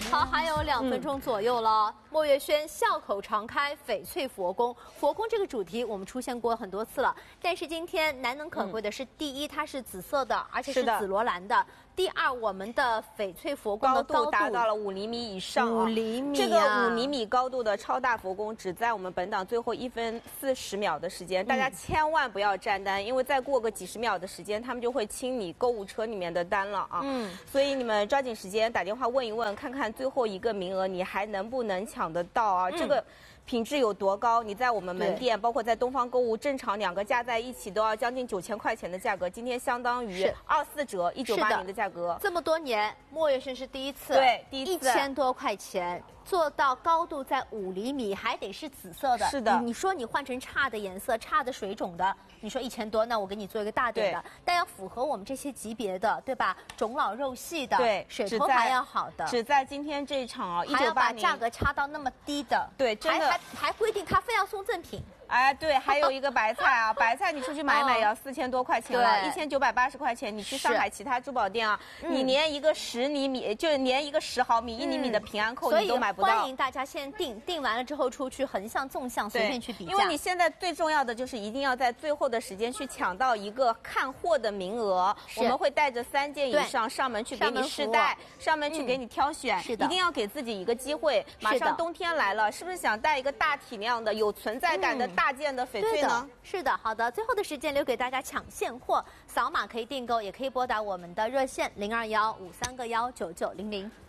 好，还有2分钟左右了。莫月轩笑口常开，翡翠佛宫。佛宫这个主题我们出现过很多次了，但是今天难能可贵的是，第一，它是紫色的，而且是紫罗兰的。第二，我们的翡翠佛宫的高度达到了5厘米以上 ，5厘米、 这个5厘米高度的超大佛宫，只在我们本档最后1分40秒的时间，大家千万不要占单，因为再过个几十秒的时间，他们就会清你购物车里面的单了啊。所以你们抓紧时间打电话问一问，看看最后一个名额你还能不能抢得到啊？这个品质有多高？你在我们门店，包括在东方购物，正常2个加在一起都要将近9000块钱的价格，今天相当于24折1980的价格。 这么多年，莫月轩是第一次， 对，第一次 1000多块钱。做到高度在5厘米，还得是紫色的。 是的， 你说你换成差的颜色、差的水种的，你说1000多，那我给你做一个大点的，但要符合我们这些级别的，对吧？种老肉细的， 对， 水头还要好的。 只在今天这一场啊， 还要把价格差到那么低的， 对，真的还规定他非要送赠品。 哎，对，还有一个白菜啊，白菜你出去买也要4000多块钱了，1980块钱。你去上海其他珠宝店啊，你连一个10厘米，就连一个10毫米、1厘米的平安扣你都买不到。 欢迎大家先订完了之后出去横向、纵向随便去比价。 因为你现在最重要的就是一定要在最后的时间去抢到一个看货的名额。我们会带着3件以上上门去给你试戴，上门去给你挑选。是的，一定要给自己一个机会。马上冬天来了，是不是想带一个大体量的、有存在感的大件的翡翠呢？ 是的，好的，最后的时间留给大家抢现货，扫码可以订购，也可以拨打我们的热线0215319900。